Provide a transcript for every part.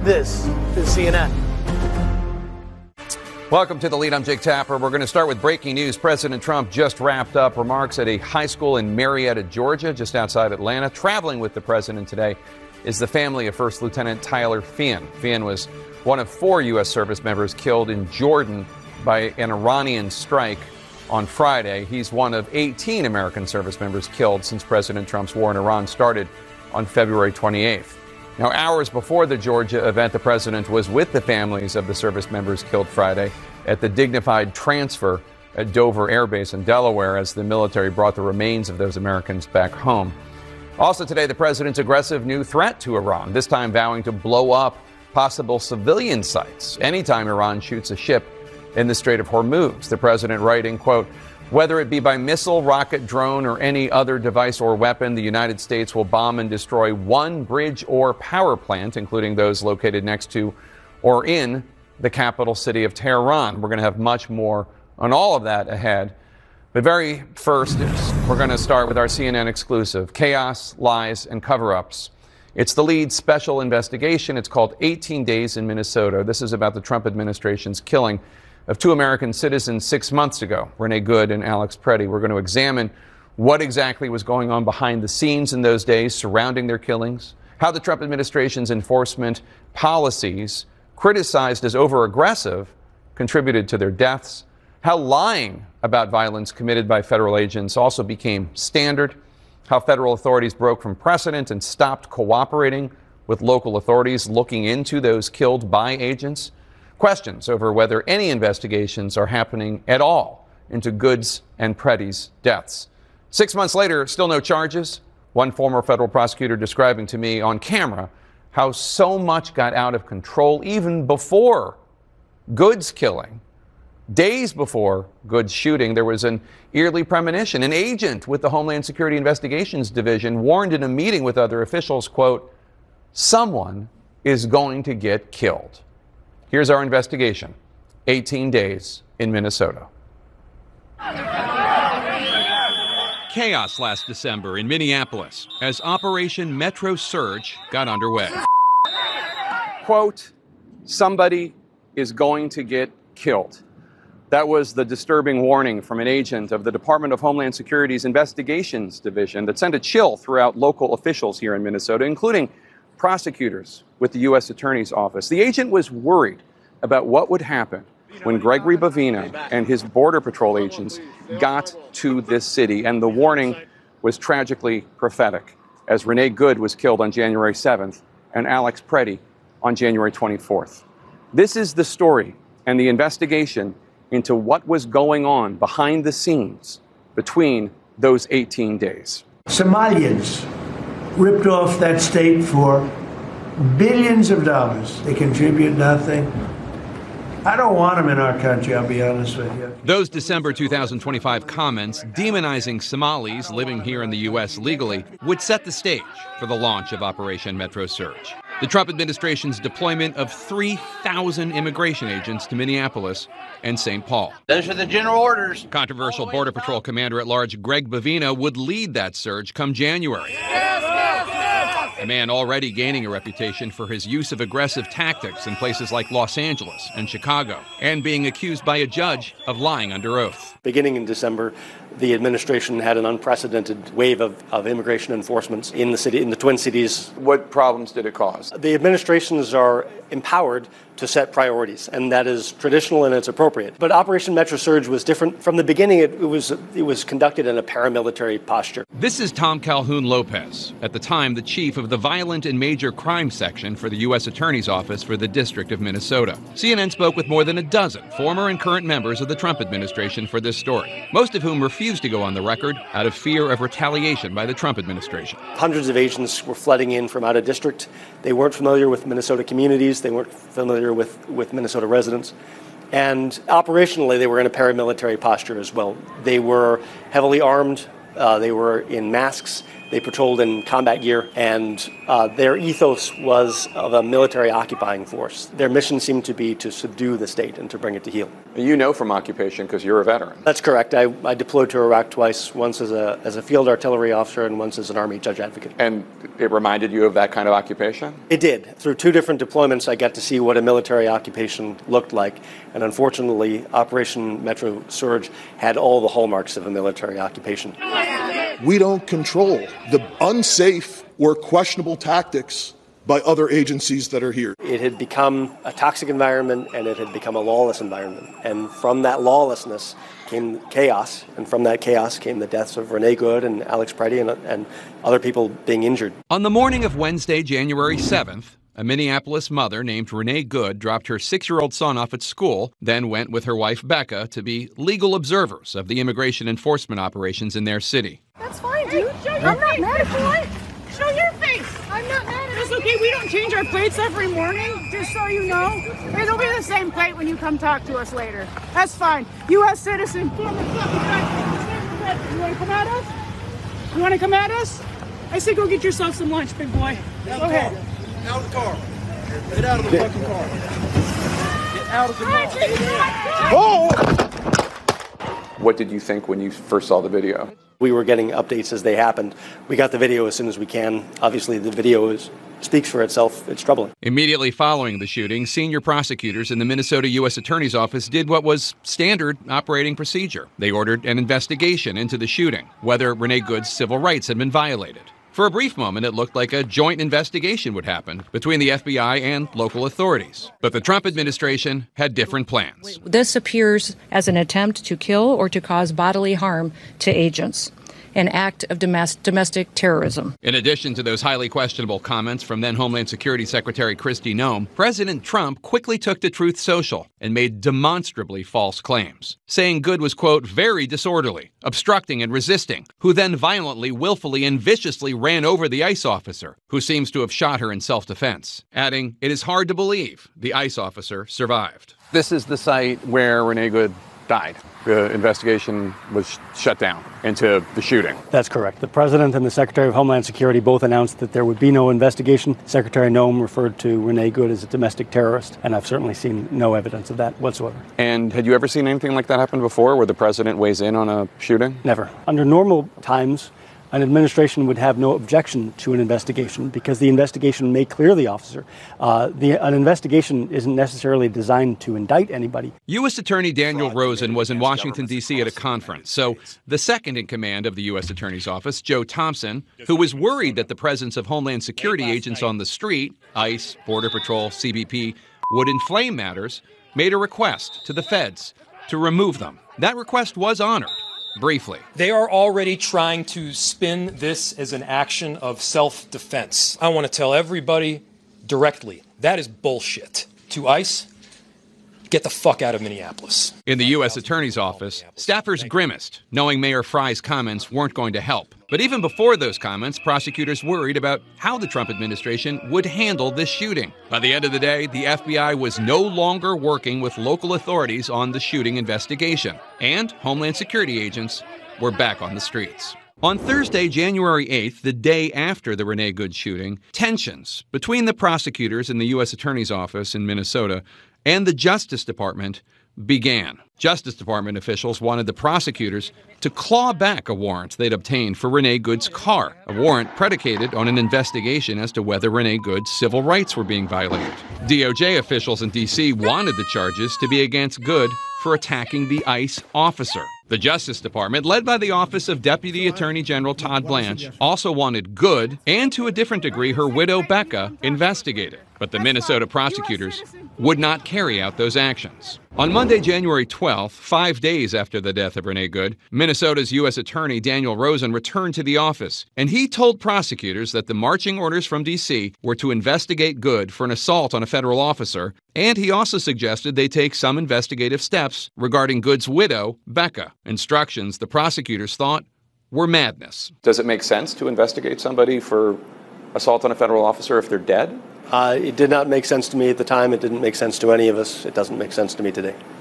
This is CNN. Welcome to The Lead. I'm Jake Tapper. We're going to start with breaking news. President Trump just wrapped up remarks at a high school in Marietta, Georgia, just outside Atlanta. Traveling with the president today is the family of First Lieutenant Tyler Feehan. Feehan was one of 4 U.S. service members killed in Jordan by an Iranian strike on Friday. He's one of 18 American service members killed since President Trump's war in Iran started on February 28th. Now, hours before the Georgia event, the president was with the families of the service members killed Friday at the dignified transfer at Dover Air Base in Delaware as the military brought the remains of those Americans back home. Also today, the president's aggressive new threat to Iran, this time vowing to blow up possible civilian sites anytime Iran shoots a ship in the Strait of Hormuz. The president writing, quote, "Whether it be by missile, rocket, drone, or any other device or weapon, the United States will bomb and destroy one bridge or power plant, including those located next to or in the capital city of Tehran." We're going to have much more on all of that ahead. But very first, we're going to start with our CNN exclusive, Chaos, Lies, and Cover-Ups. It's the lead special investigation. It's called 18 Days in Minnesota. This is about the Trump administration's killing of 2 American citizens 6 months ago, Renee Good and Alex Preddy. We're going to examine what exactly was going on behind the scenes in those days surrounding their killings, how the Trump administration's enforcement policies, criticized as over-aggressive, contributed to their deaths, how lying about violence committed by federal agents also became standard, how federal authorities broke from precedent and stopped cooperating with local authorities looking into those killed by agents, questions over whether any investigations are happening at all into Good's and Preddy's deaths. 6 months later, still no charges. One former federal prosecutor describing to me on camera how so much got out of control even before Good's killing. Days before Good's shooting, there was an eerie premonition. An agent with the Homeland Security Investigations Division warned in a meeting with other officials, quote, "Someone is going to get killed." Here's our investigation, 18 Days in Minnesota. Chaos last December in Minneapolis as Operation Metro Surge got underway. Quote, "Somebody is going to get killed." That was the disturbing warning from an agent of the Department of Homeland Security's Investigations Division that sent a chill throughout local officials here in Minnesota, including prosecutors with the U.S. Attorney's Office. The agent was worried about what would happen when Gregory Bavina and his Border Patrol agents got to this city. And the warning was tragically prophetic, as Renee Good was killed on January 7th and Alex Preddy on January 24th. This is the story and the investigation into what was going on behind the scenes between those 18 days. Somalians ripped off that state for billions of dollars. They contribute nothing. I don't want them in our country, I'll be honest with you. Those December 2025 comments demonizing Somalis living here in the U.S. legally would set the stage for the launch of Operation Metro Surge. The Trump administration's deployment of 3,000 immigration agents to Minneapolis and St. Paul. Those are the general orders. Controversial Border Patrol Commander-at-Large Greg Bavina would lead that surge come January. A man already gaining a reputation for his use of aggressive tactics in places like Los Angeles and Chicago, and being accused by a judge of lying under oath. Beginning in December, the administration had an unprecedented wave of immigration enforcements in the city, in the Twin Cities. What problems did it cause? The administrations are empowered to set priorities, and that is traditional and it's appropriate. But Operation Metro Surge was different. From the beginning, it was conducted in a paramilitary posture. This is Tom Calhoun Lopez, at the time the chief of the Violent and Major Crime Section for the U.S. Attorney's Office for the District of Minnesota. CNN spoke with more than a dozen former and current members of the Trump administration for this story, most of whom refused to go on the record out of fear of retaliation by the Trump administration. Hundreds of agents were flooding in from out of district. They weren't familiar with Minnesota communities. They weren't familiar with Minnesota residents. And operationally, they were in a paramilitary posture as well. They were heavily armed. They were in masks. They patrolled in combat gear, and their ethos was of a military occupying force. Their mission seemed to be to subdue the state and to bring it to heel. You know from occupation because you're a veteran. That's correct. I deployed to Iraq twice, once as a field artillery officer and once as an Army judge advocate. And it reminded you of that kind of occupation? It did. Through 2 different deployments, I got to see what a military occupation looked like. And unfortunately, Operation Metro Surge had all the hallmarks of a military occupation. We don't control the unsafe or questionable tactics by other agencies that are here. It had become a toxic environment, and it had become a lawless environment. And from that lawlessness came chaos, and from that chaos came the deaths of Renee Good and Alex Preddy and other people being injured. On the morning of Wednesday, January 7th, a Minneapolis mother named Renee Good dropped her 6-year-old son off at school, then went with her wife Becca to be legal observers of the immigration enforcement operations in their city. That's fine, dude. I'm not mad at you. Show your face. I'm not mad at you. It's okay. We don't change our plates every morning, just so you know. It'll be the same plate when you come talk to us later. That's fine. U.S. citizen. You want to come at us? You want to come at us? I say go get yourself some lunch, big boy. Go ahead. Out of the car. Get out of the fucking car. Get out of the car. Oh! What did you think when you first saw the video? We were getting updates as they happened. We got the video as soon as we can. Obviously, the video speaks for itself. It's troubling. Immediately following the shooting, senior prosecutors in the Minnesota U.S. Attorney's Office did what was standard operating procedure. They ordered an investigation into the shooting, whether Renee Good's civil rights had been violated. For a brief moment, it looked like a joint investigation would happen between the FBI and local authorities. But the Trump administration had different plans. This appears as an attempt to kill or to cause bodily harm to agents, an act of domestic terrorism. In addition to those highly questionable comments from then Homeland Security Secretary Kristi Noem, President Trump quickly took to Truth Social and made demonstrably false claims, saying Good was, quote, very disorderly, obstructing and resisting, who then violently, willfully, and viciously ran over the ICE officer, who seems to have shot her in self-defense, adding, it is hard to believe the ICE officer survived. This is the site where Renee Good died. The investigation was shut down into the shooting. That's correct. The President and the Secretary of Homeland Security both announced that there would be no investigation. Secretary Noem referred to Renee Good as a domestic terrorist, and I've certainly seen no evidence of that whatsoever. And had you ever seen anything like that happen before, where the President weighs in on a shooting? Never. Under normal times, an administration would have no objection to an investigation because the investigation may clear the officer. An investigation isn't necessarily designed to indict anybody. U.S. Attorney Daniel Rosen was in Washington, D.C. at a conference. So the second in command of the U.S. Attorney's Office, Joe Thompson, who was worried that the presence of Homeland Security agents on the street, ICE, Border Patrol, CBP, would inflame matters, made a request to the feds to remove them. That request was honored. Briefly. They are already trying to spin this as an action of self-defense. I want to tell everybody directly, that is bullshit. To ICE, get the fuck out of Minneapolis. In the U.S. Attorney's Office, staffers grimaced, knowing Mayor Fry's comments weren't going to help. But even before those comments, prosecutors worried about how the Trump administration would handle this shooting. By the end of the day, the FBI was no longer working with local authorities on the shooting investigation, and Homeland Security agents were back on the streets. On Thursday, January 8th, the day after the Renee Good shooting, tensions between the prosecutors in the U.S. Attorney's Office in Minnesota and the Justice Department began. Justice Department officials wanted the prosecutors to claw back a warrant they'd obtained for Renee Good's car, a warrant predicated on an investigation as to whether Renee Good's civil rights were being violated. DOJ officials in D.C. wanted the charges to be against Good for attacking the ICE officer. The Justice Department, led by the Office of Deputy Attorney General Todd Blanche, also wanted Good, and to a different degree her widow Becca, investigated. But the Minnesota prosecutors would not carry out those actions. On Monday, January 12th, 5 days after the death of Renee Good, Minnesota's U.S. Attorney Daniel Rosen returned to the office, and he told prosecutors that the marching orders from D.C. were to investigate Good for an assault on a federal officer, and he also suggested they take some investigative steps regarding Good's widow, Becca, instructions the prosecutors thought were madness. Does it make sense to investigate somebody for assault on a federal officer if they're dead? It did not make sense to me at the time. It didn't make sense to any of us. It doesn't make sense to me today.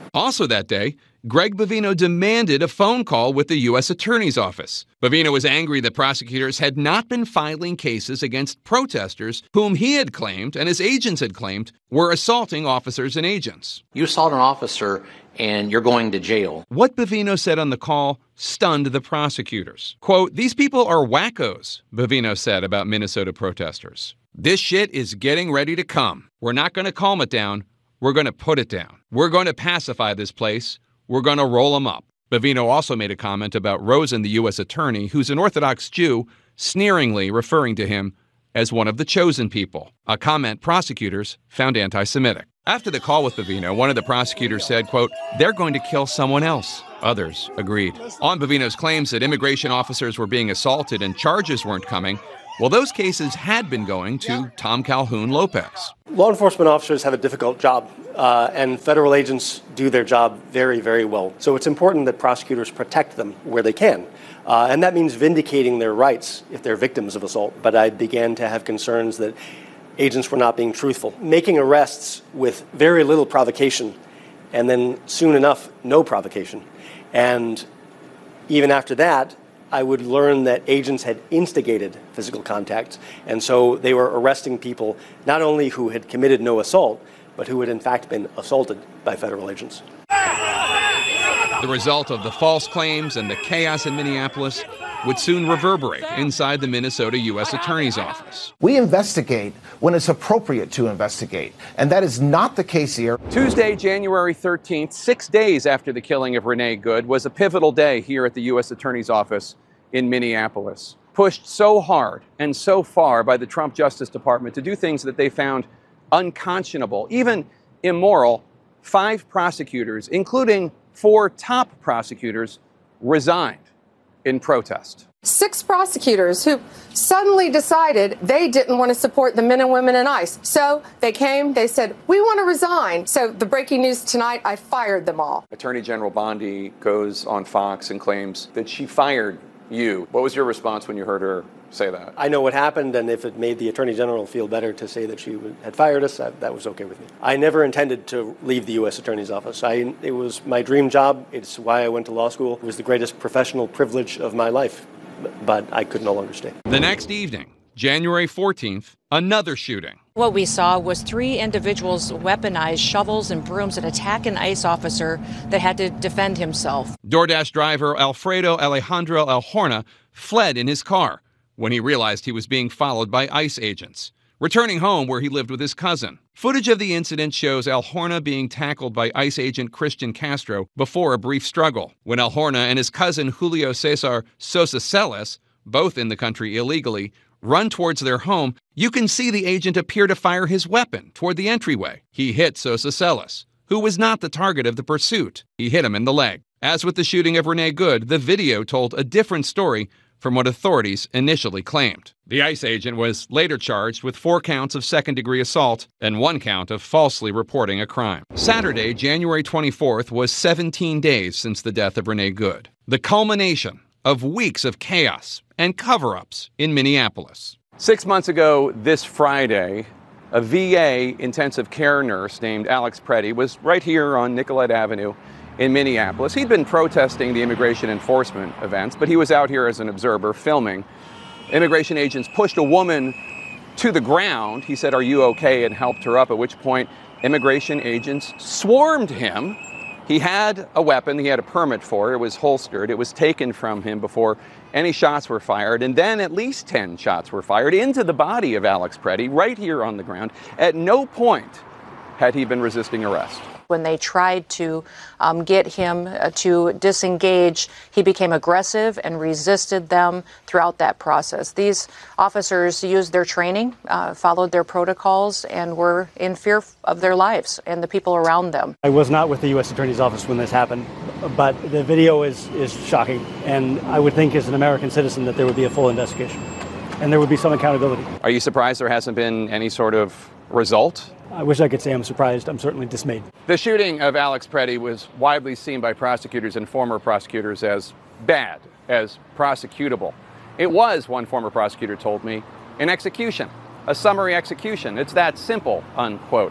Also that day, Greg Bovino demanded a phone call with the U.S. Attorney's Office. Bovino was angry that prosecutors had not been filing cases against protesters whom he had claimed and his agents had claimed were assaulting officers and agents. You assault an officer and you're going to jail. What Bovino said on the call stunned the prosecutors. Quote, "These people are wackos," Bovino said about Minnesota protesters. "This shit is getting ready to come. We're not going to calm it down. We're going to put it down. We're going to pacify this place. We're going to roll them up." Bovino also made a comment about Rosen, the U.S. attorney, who's an Orthodox Jew, sneeringly referring to him as one of the chosen people, a comment prosecutors found anti-Semitic. After the call with Bovino, one of the prosecutors said, quote, "They're going to kill someone else." Others agreed. On Bovino's claims that immigration officers were being assaulted and charges weren't coming, well, those cases had been going to Tom Calhoun Lopez. Law enforcement officers have a difficult job, and federal agents do their job very, very well. So it's important that prosecutors protect them where they can. And that means vindicating their rights if they're victims of assault. But I began to have concerns that agents were not being truthful, making arrests with very little provocation, and then soon enough, no provocation. And even after that, I would learn that agents had instigated physical contact. And so they were arresting people not only who had committed no assault, but who had in fact been assaulted by federal agents. The result of the false claims and the chaos in Minneapolis would soon reverberate inside the Minnesota U.S. Attorney's Office. We investigate when it's appropriate to investigate, and that is not the case here. Tuesday, January 13th, 6 days after the killing of Renee Good, was a pivotal day here at the U.S. Attorney's Office in Minneapolis. Pushed so hard and so far by the Trump Justice Department to do things that they found unconscionable, even immoral, 5 prosecutors, including 4 top prosecutors, resigned in protest. 6 prosecutors who suddenly decided they didn't want to support the men and women in ICE. So they came, they said, "We want to resign." So the breaking news tonight, I fired them all. Attorney General Bondi goes on Fox and claims that she fired you. What was your response when you heard her say that? I know what happened, and if it made the Attorney General feel better to say that she had fired us, that was okay with me. I never intended to leave the U.S. Attorney's Office. It was my dream job. It's why I went to law school. It was the greatest professional privilege of my life, but I could no longer stay. The next evening, January 14th, another shooting. What we saw was 3 individuals weaponize shovels and brooms and attack an ICE officer that had to defend himself. DoorDash driver Alfredo Alejandro El Horna fled in his car when he realized he was being followed by ICE agents, returning home where he lived with his cousin. Footage of the incident shows El Horna being tackled by ICE agent Christian Castro before a brief struggle. When El Horna and his cousin Julio Cesar Sosa Celes, both in the country illegally, run towards their home, you can see the agent appear to fire his weapon toward the entryway. He hit Sosa Celes, who was not the target of the pursuit. He hit him in the leg. As with the shooting of Renee Good, the video told a different story from what authorities initially claimed. The ICE agent was later charged with 4 counts of second-degree assault and 1 count of falsely reporting a crime. Saturday, January 24th, was 17 days since the death of Renee Good, the culmination of weeks of chaos and cover-ups in Minneapolis. 6 months ago this Friday, a VA intensive care nurse named Alex Preddy was right here on Nicollet Avenue in Minneapolis. He'd been protesting the immigration enforcement events, but he was out here as an observer filming. Immigration agents pushed a woman to the ground. He said, "Are you okay?" and helped her up, at which point immigration agents swarmed him. He had a weapon he had a permit for. It was holstered. It was taken from him before any shots were fired. And then at least 10 shots were fired into the body of Alex Preddy right here on the ground. At no point had he been resisting arrest. When they tried to get him to disengage, he became aggressive and resisted them throughout that process. These officers used their training, followed their protocols, and were in fear of their lives and the people around them. I was not with the U.S. Attorney's Office when this happened, but the video is shocking, and I would think as an American citizen that there would be a full investigation and there would be some accountability. Are you surprised there hasn't been any sort of result? I wish I could say I'm surprised. I'm certainly dismayed. The shooting of Alex Preddy was widely seen by prosecutors and former prosecutors as bad, as prosecutable. It was, one former prosecutor told me, an execution, a summary execution. It's that simple, unquote.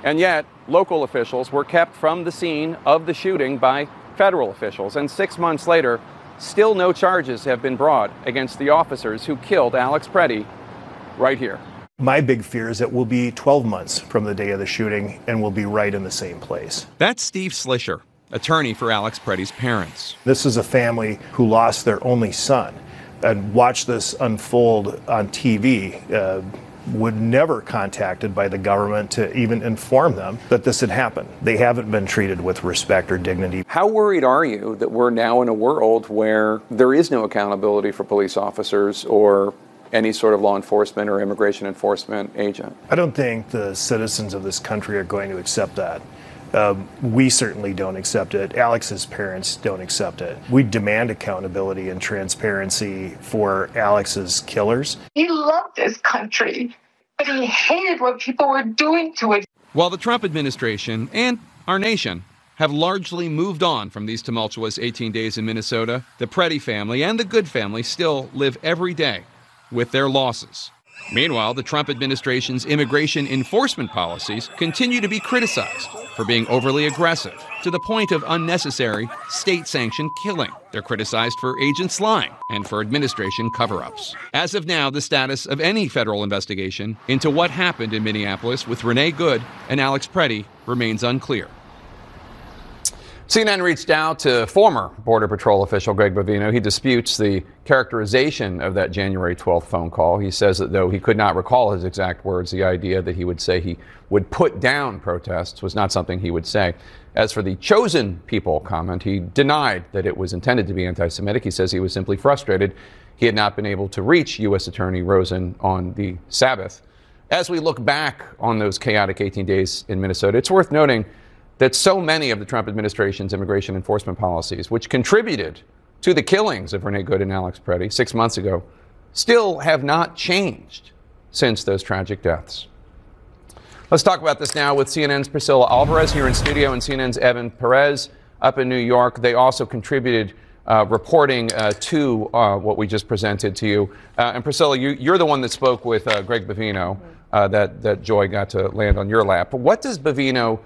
And yet, local officials were kept from the scene of the shooting by federal officials. And 6 months later, still no charges have been brought against the officers who killed Alex Preddy right here. My big fear is that we'll be 12 months from the day of the shooting and we'll be right in the same place. That's Steve Slisher, attorney for Alex Preddy's parents. This is a family who lost their only son and watched this unfold on TV. Would never contacted by the government to even inform them that this had happened. They haven't been treated with respect or dignity. How worried are you that we're now in a world where there is no accountability for police officers or any sort of law enforcement or immigration enforcement agent? I don't think the citizens of this country are going to accept that. We certainly don't accept it. Alex's parents don't accept it. We demand accountability and transparency for Alex's killers. He loved this country, but he hated what people were doing to it. While the Trump administration and our nation have largely moved on from these tumultuous 18 days in Minnesota, the Preddy family and the Good family still live every day with their losses. Meanwhile, the Trump administration's immigration enforcement policies continue to be criticized for being overly aggressive, to the point of unnecessary state-sanctioned killing. They're criticized for agents lying and for administration cover-ups. As of now, the status of any federal investigation into what happened in Minneapolis with Renee Good and Alex Preddy remains unclear. CNN reached out to former Border Patrol official Greg Bavino. He disputes the characterization of that January 12th phone call. He says that though he could not recall his exact words, the idea that he would say he would put down protests was not something he would say. As for the chosen people comment, he denied that it was intended to be anti-Semitic. He says he was simply frustrated he had not been able to reach U.S. Attorney Rosen on the Sabbath. As we look back on those chaotic 18 days in Minnesota, it's worth noting that so many of the Trump administration's immigration enforcement policies, which contributed to the killings of Renee Good and Alex Preddy 6 months ago, still have not changed since those tragic deaths. Let's talk about this now with CNN's Priscilla Alvarez here in studio and CNN's Evan Perez up in New York. They also contributed reporting to what we just presented to you. And Priscilla, you're the one that spoke with Greg Bavino. That joy got to land on your lap. But what does Bavino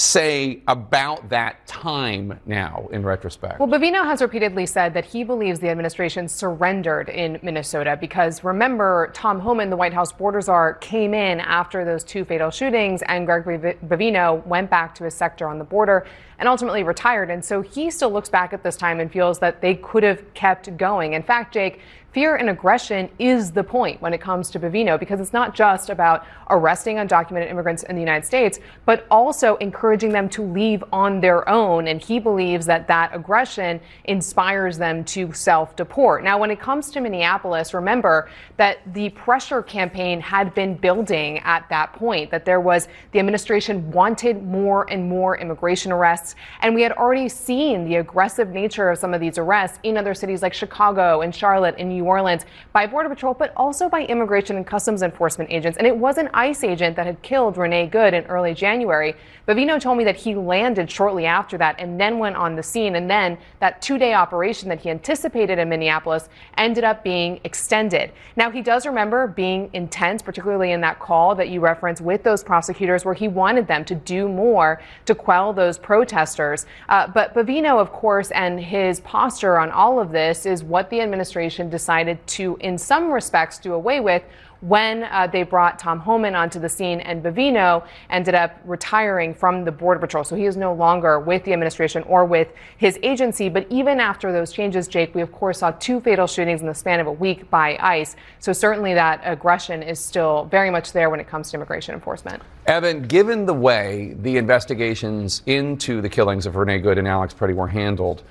say about that time now in retrospect? Well, Bavino has repeatedly said that he believes the administration surrendered in Minnesota because, remember, Tom Homan, the White House border czar, came in after those two fatal shootings, and Greg Bavino went back to his sector on the border and ultimately retired. And so he still looks back at this time and feels that they could have kept going. In fact, Jake, fear and aggression is the point when it comes to Bavino, because it's not just about arresting undocumented immigrants in the United States, but also encouraging them to leave on their own. And he believes that that aggression inspires them to self-deport. Now, when it comes to Minneapolis, remember that the pressure campaign had been building at that point, that the administration wanted more and more immigration arrests. And we had already seen the aggressive nature of some of these arrests in other cities like Chicago and Charlotte and New Orleans by Border Patrol, but also by Immigration and Customs Enforcement agents. And it was an ICE agent that had killed Renee Good in early January. Bavino told me that he landed shortly after that and then went on the scene. And then that 2-day operation that he anticipated in Minneapolis ended up being extended. Now, he does remember being intense, particularly in that call that you referenced with those prosecutors, where he wanted them to do more to quell those protesters. But Bavino, of course, and his posture on all of this is what the administration decided to, in some respects, do away with when they brought Tom Homan onto the scene, and Bavino ended up retiring from the Border Patrol. So he is no longer with the administration or with his agency. But even after those changes, Jake, we of course saw 2 fatal shootings in the span of a week by ICE. So certainly that aggression is still very much there when it comes to immigration enforcement. Evan, given the way the investigations into the killings of Renee Good and Alex Preddy were handled,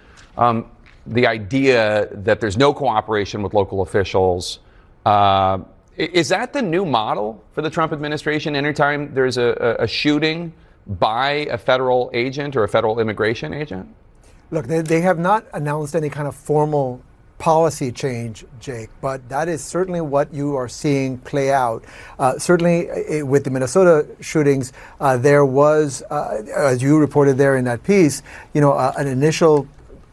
the idea that there's no cooperation with local officials, is that the new model for the Trump administration? Anytime there's a shooting by a federal agent or a federal immigration agent? Look, they have not announced any kind of formal policy change, Jake, but that is certainly what you are seeing play out. Certainly with the Minnesota shootings, there was, as you reported there in that piece, an initial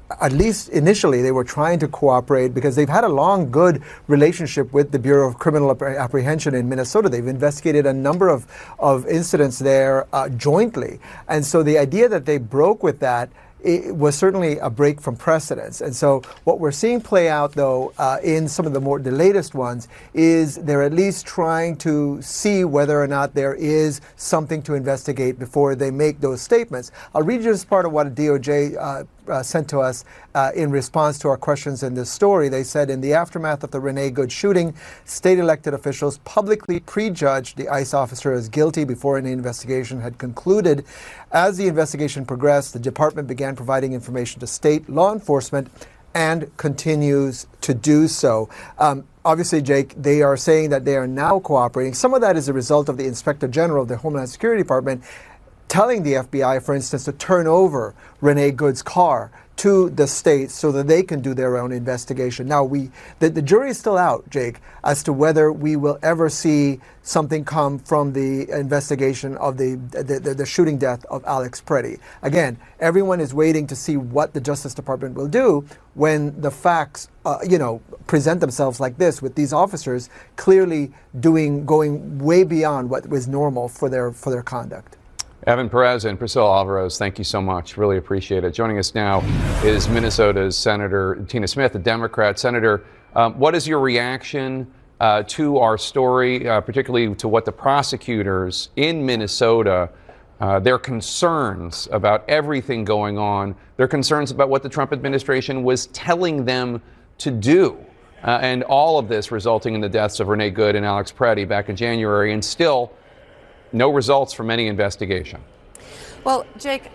at least initially, they were trying to cooperate because they've had a long, good relationship with the Bureau of Criminal Apprehension in Minnesota. They've investigated a number of incidents there jointly. And so the idea that they broke with that, it was certainly a break from precedence. And so what we're seeing play out, though, in some of the latest ones, is they're at least trying to see whether or not there is something to investigate before they make those statements. I'll read you this part of what a DOJ sent to us in response to our questions in this story. They said, in the aftermath of the Renee Good shooting, state elected officials publicly prejudged the ICE officer as guilty before any investigation had concluded. As the investigation progressed, the department began providing information to state law enforcement and continues to do so. Obviously, Jake, they are saying that they are now cooperating. Some of that is a result of the Inspector General of the Homeland Security Department telling the FBI, for instance, to turn over Renee Good's car to the states so that they can do their own investigation. Now, the jury is still out, Jake, as to whether we will ever see something come from the investigation of the shooting death of Alex Preddy. Again, everyone is waiting to see what the Justice Department will do when the facts, present themselves like this, with these officers clearly going way beyond what was normal for their conduct. Evan Perez and Priscilla Alvarez, thank you so much. Really appreciate it. Joining us now is Minnesota's Senator Tina Smith, a Democrat. Senator, what is your reaction to our story, particularly to what the prosecutors in Minnesota, their concerns about everything going on, their concerns about what the Trump administration was telling them to do, and all of this resulting in the deaths of Renee Good and Alex Preddy back in January, and still no results from any investigation? Well, Jake,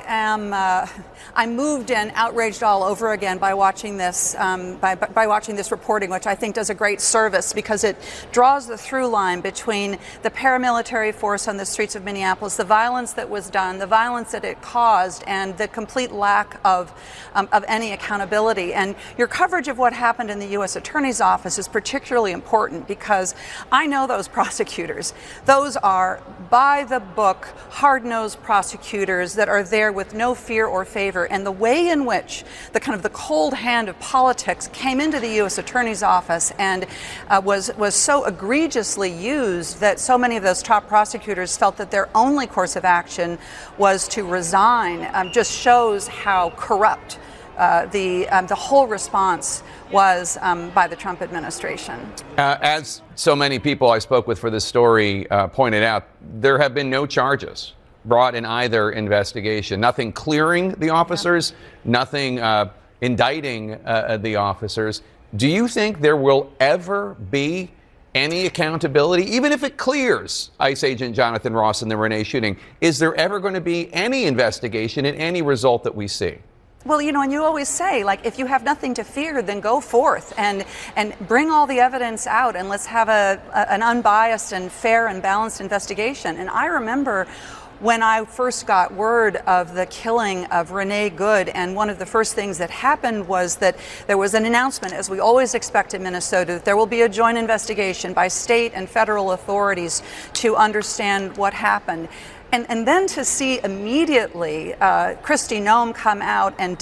I'm moved and outraged all over again by watching this, by watching this reporting, which I think does a great service because it draws the through line between the paramilitary force on the streets of Minneapolis, the violence that was done, the violence that it caused, and the complete lack of any accountability. And your coverage of what happened in the U.S. Attorney's Office is particularly important because I know those prosecutors. Those are by-the-book, hard-nosed prosecutors that are there with no fear or favor. And the way in which the cold hand of politics came into the U.S. Attorney's Office and was so egregiously used that so many of those top prosecutors felt that their only course of action was to resign just shows how corrupt the whole response was by the Trump administration. As so many people I spoke with for this story pointed out, there have been no charges brought in either investigation. Nothing clearing the officers, nothing indicting the officers. Do you think there will ever be any accountability, even if it clears ICE agent Jonathan Ross in the Renee shooting? Is there ever going to be any investigation and any result that we see? Well, and you always say, if you have nothing to fear, then go forth and bring all the evidence out and let's have an unbiased and fair and balanced investigation. And I remember when I first got word of the killing of Renee Good, and one of the first things that happened was that there was an announcement, as we always expect in Minnesota, that there will be a joint investigation by state and federal authorities to understand what happened. And then to see immediately Kristi Noem come out and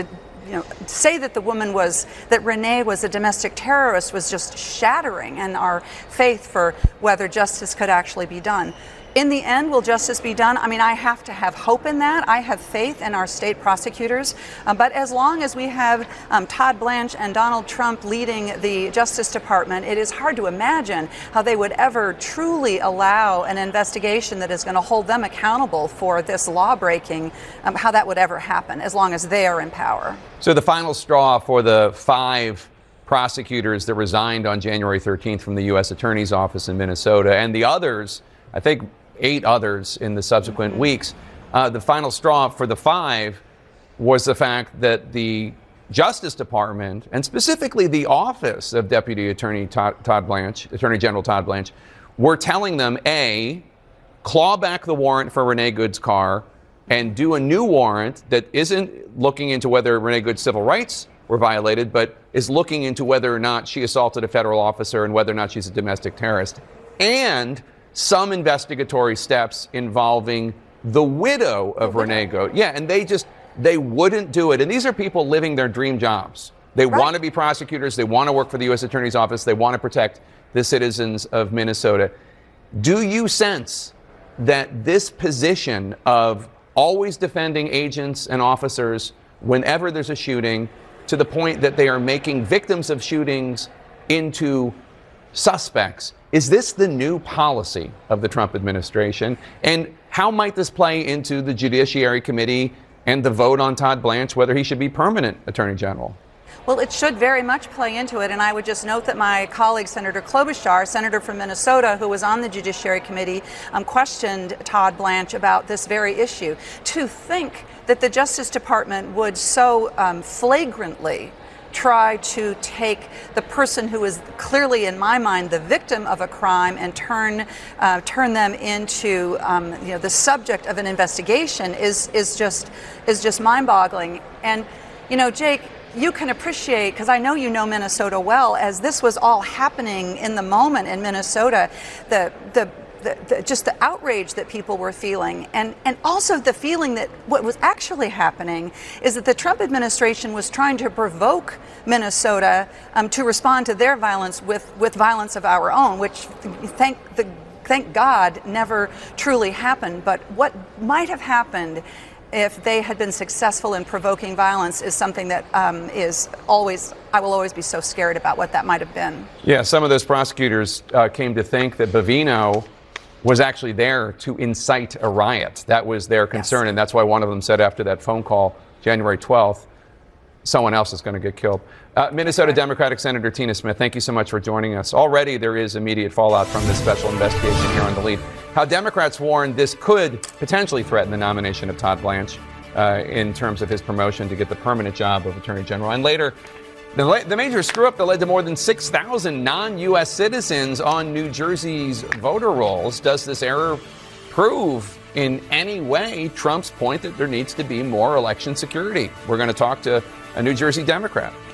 say that that Renee was a domestic terrorist was just shattering, and our faith for whether justice could actually be done. In the end, will justice be done? I mean, I have to have hope in that. I have faith in our state prosecutors. But as long as we have Todd Blanche and Donald Trump leading the Justice Department, it is hard to imagine how they would ever truly allow an investigation that is going to hold them accountable for this law breaking, how that would ever happen, as long as they are in power. So the final straw for the 5 prosecutors that resigned on January 13th from the U.S. Attorney's Office in Minnesota, and the others, I think 8 others in the subsequent weeks. The final straw for the 5 was the fact that the Justice Department, and specifically the Office of Deputy Attorney Todd Blanche, Attorney General Todd Blanche, were telling them, A, claw back the warrant for Renee Good's car and do a new warrant that isn't looking into whether Renee Good's civil rights were violated, but is looking into whether or not she assaulted a federal officer and whether or not she's a domestic terrorist. And some investigatory steps involving the widow of Renee Good. Yeah, and they just they wouldn't do it. And these are people living their dream jobs. They want to be prosecutors. They want to work for the U.S. Attorney's Office. They want to protect the citizens of Minnesota. Do you sense that this position of always defending agents and officers whenever there's a shooting, to the point that they are making victims of shootings into suspects, is this the new policy of the Trump administration? And how might this play into the Judiciary Committee and the vote on Todd Blanche, whether he should be permanent Attorney General? Well, it should very much play into it, and I would just note that my colleague, Senator Klobuchar, senator from Minnesota, who was on the Judiciary Committee, questioned Todd Blanche about this very issue. To think that the Justice Department would so flagrantly try to take the person who is clearly, in my mind, the victim of a crime and turn them into the subject of an investigation is just mind-boggling. And Jake, you can appreciate, because I know you know Minnesota well, as this was all happening in the moment in Minnesota, just the outrage that people were feeling, and also the feeling that what was actually happening is that the Trump administration was trying to provoke Minnesota to respond to their violence with violence of our own, which thank God never truly happened. But what might have happened if they had been successful in provoking violence is something that I will always be so scared about what that might have been. Yeah, some of those prosecutors came to think that Bavino was actually there to incite a riot. That was their concern, and that's why one of them said after that phone call, January 12th, someone else is going to get killed. Minnesota Democratic Senator Tina Smith, thank you so much for joining us. Already there is immediate fallout from this special investigation here on The Lead. How Democrats warn this could potentially threaten the nomination of Todd Blanche in terms of his promotion to get the permanent job of Attorney General. And later, the major screw-up that led to more than 6,000 non-U.S. citizens on New Jersey's voter rolls. Does this error prove in any way Trump's point that there needs to be more election security? We're going to talk to a New Jersey Democrat.